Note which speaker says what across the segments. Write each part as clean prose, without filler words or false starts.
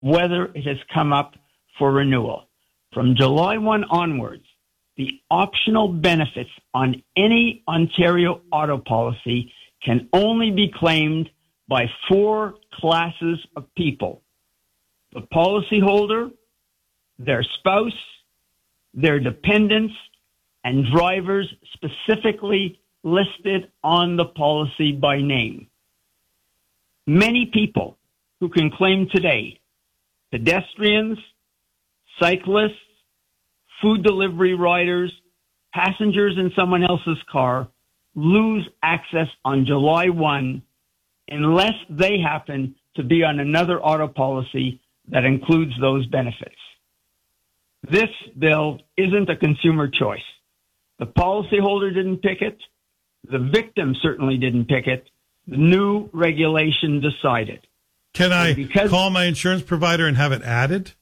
Speaker 1: whether it has come up for renewal. From July 1 onwards, the optional benefits on any Ontario auto policy can only be claimed by 4 classes of people: the policyholder, their spouse, their dependents, and drivers specifically listed on the policy by name. Many people who can claim today: pedestrians, cyclists, food delivery riders, passengers in someone else's car, lose access on July 1 unless they happen to be on another auto policy that includes those benefits. This bill isn't a consumer choice. The policyholder didn't pick it. The victim certainly didn't pick it. The new regulation decided.
Speaker 2: Can I call my insurance provider and have it added?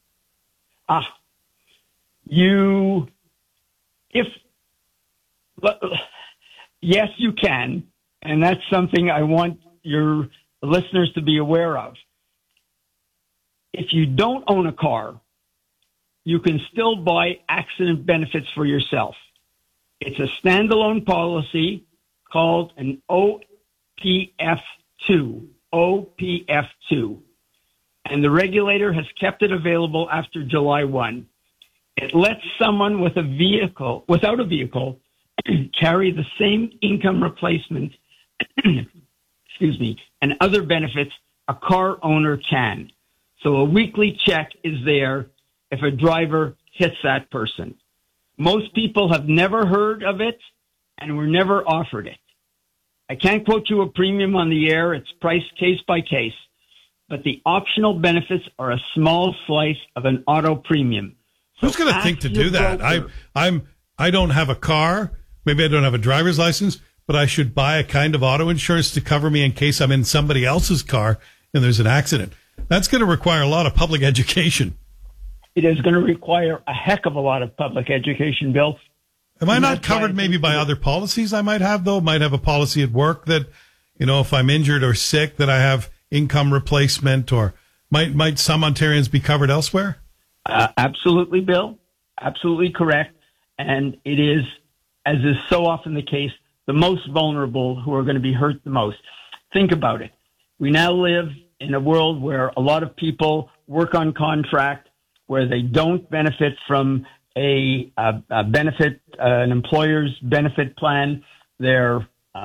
Speaker 1: Yes, you can. And that's something I want your listeners to be aware of. If you don't own a car, you can still buy accident benefits for yourself. It's a standalone policy called an OPF2. OPF2. And the regulator has kept it available after July 1. It lets someone without a vehicle, carry the same income replacement, and other benefits a car owner can. So a weekly check is there if a driver hits that person. Most people have never heard of it and were never offered it. I can't quote you a premium on the air. It's priced case by case. But the optional benefits are a small slice of an auto premium.
Speaker 2: Who's going to think to do that? I don't have a car. Maybe I don't have a driver's license, but I should buy a kind of auto insurance to cover me in case I'm in somebody else's car and there's an accident. That's going to require a lot of public education. It
Speaker 1: is going to require a heck of a lot of public education, Bill.
Speaker 2: Am I not covered maybe by other policies I might have, though? Might have a policy at work that, if I'm injured or sick, that I have income replacement, or might some Ontarians be covered elsewhere?
Speaker 1: Absolutely, Bill. Absolutely correct. And it is, as is so often the case, the most vulnerable who are going to be hurt the most. Think about it. We now live in a world where a lot of people work on contract, where they don't benefit from an employer's benefit plan. They're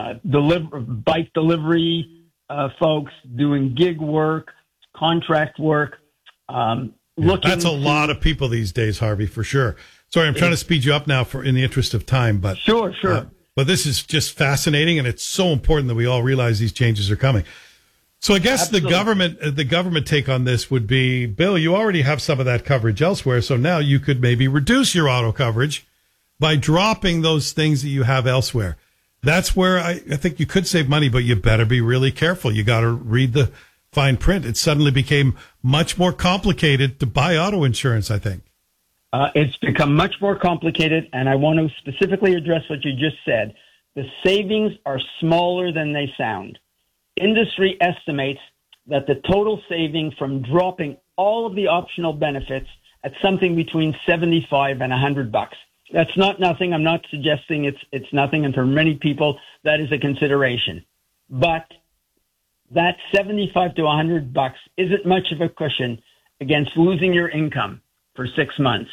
Speaker 1: bike delivery folks doing gig work, contract work.
Speaker 2: That's a lot of people these days, Harvey, for sure. Sorry, I'm trying to speed you up now in the interest of time, but
Speaker 1: sure.
Speaker 2: But this is just fascinating, and it's so important that we all realize these changes are coming. So I guess
Speaker 1: Absolutely.
Speaker 2: the government take on this would be, Bill, you already have some of that coverage elsewhere, so now you could maybe reduce your auto coverage by dropping those things that you have elsewhere. That's where I think you could save money, but you better be really careful. You got to read the fine print. It suddenly became much more complicated to buy auto insurance, I think.
Speaker 1: It's become much more complicated, and I want to specifically address what you just said. The savings are smaller than they sound. Industry estimates that the total saving from dropping all of the optional benefits at something between $75 and $100. That's not nothing. I'm not suggesting it's nothing, and for many people that is a consideration. But that $75 to $100 isn't much of a cushion against losing your income for 6 months.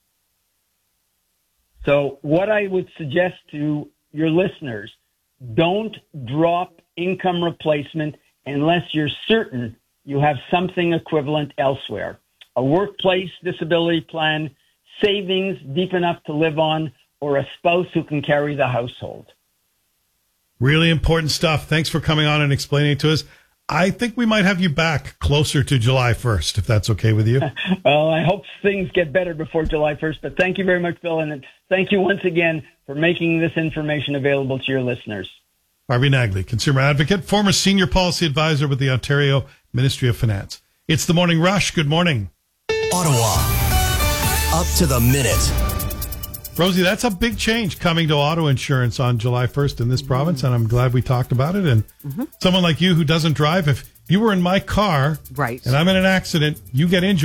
Speaker 1: So what I would suggest to your listeners, don't drop income replacement unless you're certain you have something equivalent elsewhere. A workplace disability plan, savings deep enough to live on, or a spouse who can carry the household.
Speaker 2: Really important stuff. Thanks for coming on and explaining it to us. I think we might have you back closer to July 1st, if that's okay with you.
Speaker 1: Well, I hope things get better before July 1st, but thank you very much, Bill, and thank you once again for making this information available to your listeners.
Speaker 2: Harvey Nagley, consumer advocate, former senior policy advisor with the Ontario Ministry of Finance. It's the Morning Rush. Good morning.
Speaker 3: Ottawa, up to the minute.
Speaker 2: Rosie, that's a big change coming to auto insurance on July 1st in this province, and I'm glad we talked about it. And someone like you who doesn't drive, you were in my car,
Speaker 4: Right.
Speaker 2: and I'm in an accident, you get injured.